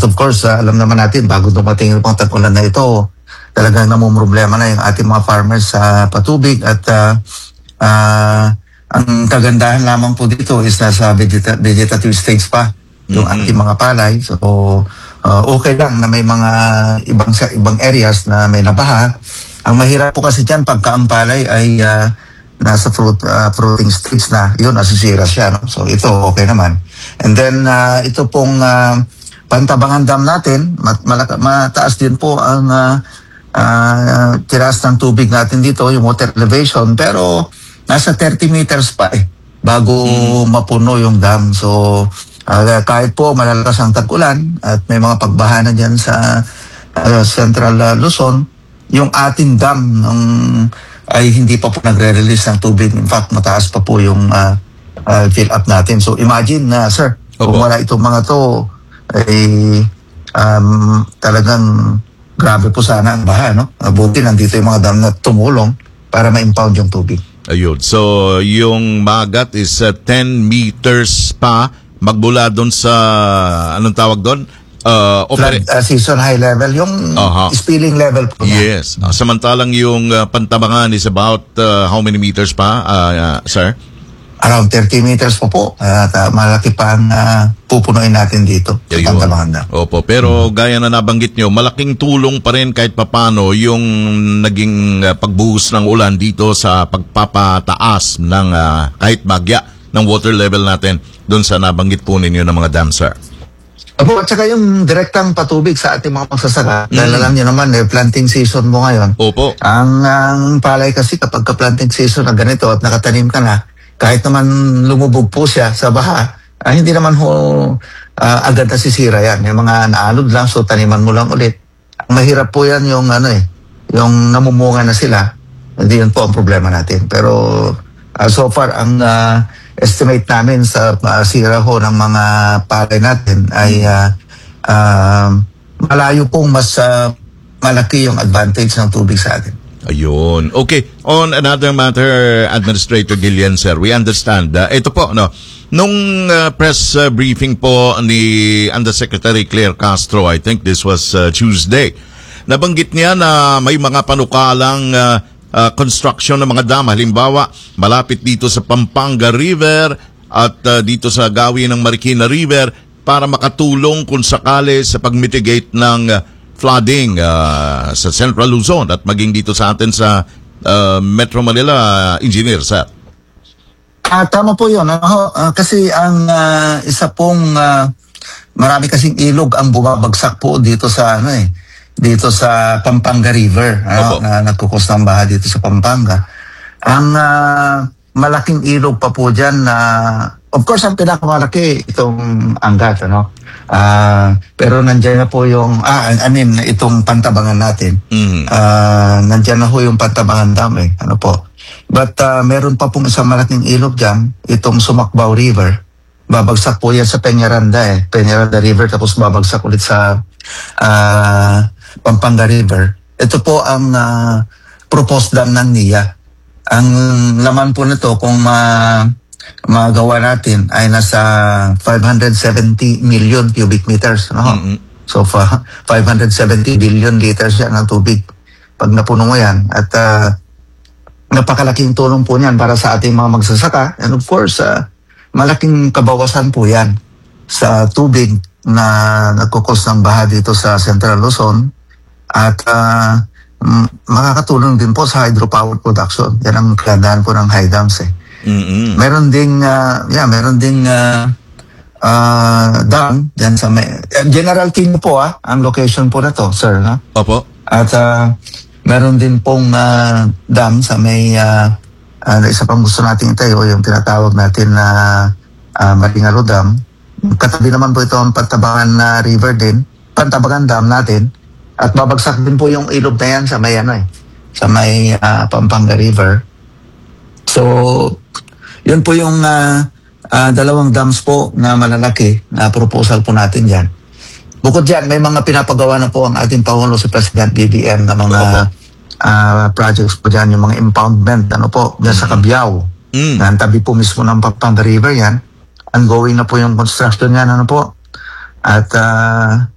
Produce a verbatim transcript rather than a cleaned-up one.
At of course, uh, alam naman natin, bago dumating yung mga tag-ulan na ito, talagang namumroblema na yung ating mga farmers sa patubig at uh, uh, ang kagandahan lamang po dito is nasa vegeta- vegetative stage pa yung mm-hmm. ating mga palay. So, uh, okay lang na may mga ibang sa ibang areas na may nabaha. Ang mahirap po kasi dyan, pagka ang palay ay uh, nasa fruit, uh, fruiting stage na, yun, nasisira siya. No? So, ito, okay naman. And then, uh, ito pong uh, Pantabangan Dam natin, mat- malaka- mataas din po ang uh, uh, tiras ng tubig natin dito, yung water elevation. Pero, nasa thirty meters pa eh, bago mm. mapuno yung dam. So, uh, kahit po malalakas ang tag-ulan at may mga pagbaha na dyan sa uh, Central uh, Luzon, yung ating dam ng, ay hindi pa po nagre-release ng tubig. In fact, mataas pa po yung uh, uh, fill up natin. So imagine na, uh, sir, Opo. Kung wala itong mga to, ay um, talagang grabe po sana ang baha, no? Buti nandito yung mga dam na tumulong para ma-impound yung tubig. Ayun. So, yung magat is uh, ten meters pa magmula doon sa, anong tawag doon? Uh, Flood uh, season high level, yung uh-huh. spilling level po. Yes. Uh, samantalang yung uh, Pantabangan is about uh, how many meters pa, uh, uh, sir? Around thirty meters po po. At uh, malaki pa ang uh, pupunuin natin dito sa Pantabangan. Opo. Pero hmm. gaya na nabanggit nyo, malaking tulong pa rin kahit papano yung naging uh, pagbuhos ng ulan dito sa pagpapataas ng uh, kahit bagya ng water level natin doon sa nabanggit po ninyo ng mga dam, sir. Opo, at saka yung direktang patubig sa ating mga magsasaka. Mm. Dahil alam nyo naman, eh, planting season mo ngayon. Opo. Ang, ang palay kasi kapag ka-planting season na ganito at nakatanim ka na, kahit naman lumubog po siya sa baha, ah, hindi naman ho uh, agad nasisira yan. Yung mga naalog lang, so taniman mo lang ulit. Ang mahirap po yan yung ano eh, yung namumunga na sila. Hindi yun po ang problema natin. Pero uh, so far, ang uh, estimate namin sa uh, sira ho ng mga palay natin ay uh, uh, malayo pong mas uh, malaki yung advantage ng tubig sa atin. Ayun. Okay. On another matter, Administrator Guillen, sir, we understand. Uh, ito po, no, nung uh, press uh, briefing po ni Undersecretary Claire Castro, I think this was uh, Tuesday, nabanggit niya na may mga panukalang uh, Uh, construction ng mga dam, halimbawa malapit dito sa Pampanga River at uh, dito sa gawin ng Marikina River para makatulong kung sakali sa pag-mitigate ng uh, flooding uh, sa Central Luzon at maging dito sa atin sa uh, Metro Manila, uh, Engineer, sir. Ah, tama po yun. Uh, uh, kasi ang uh, isa pong uh, marami kasing ilog ang bumabagsak po dito sa ano eh dito sa Pampanga River, ano, na nagkukos ng baha dito sa Pampanga. Ang uh, malaking ilog pa po dyan na, uh, of course, ang pinakamalaki itong Angat, ano? Uh, pero nandyan na po yung, ah, I mean, itong Pantabangan natin. Mm-hmm. Uh, nandyan na po yung Pantabangan Dam, eh. Ano po? But uh, meron pa pong isang malaking ilog dyan, itong Sumakbao River. Babagsak po yan sa Peñaranda, eh. Peñaranda River, tapos babagsak ulit sa uh, Pampanga River. Ito po ang uh, proposed dam ng N I A. Ang laman po nito kung ma magawa natin ay nasa five hundred seventy million cubic meters. No? Mm-hmm. So fa- five hundred seventy billion liters yan ng tubig pag napuno mo yan. At uh, napakalaking tulong po niyan para sa ating mga magsasaka. And of course, uh, malaking kabawasan po yan sa tubig na nagkukos ng baha dito sa Central Luzon. At uh, makakatulong din po sa hydropower production. Yan ang kailangan po ng high dams eh. Mm-hmm. Meron ding, uh, yeah, meron ding uh, uh, dam dyan sa may, uh, General King po ah, ang location po na to, sir. Ha? Opo. At uh, meron din pong uh, dam sa may, uh, uh, isa pang gusto natin itayo, yung tinatawag natin na uh, Maringalo Dam. Katabi naman po ito ang Pantabangan na uh, River din, Pantabangan Dam natin. At babagsak din po yung ilog na yan sa may ano eh, sa may uh, Pampanga River. So, yun po yung uh, uh, dalawang dams po na malalaki na proposal po natin dyan. Bukod dyan, may mga pinapagawa na po ang ating Pangulo si President B B M na mga uh, projects po dyan, yung mga impoundment, ano po, dyan sa Cabiao. Mm. Na tabi po mismo ng Pampanga River yan. Ongoing na po yung construction yan, ano po. At uh,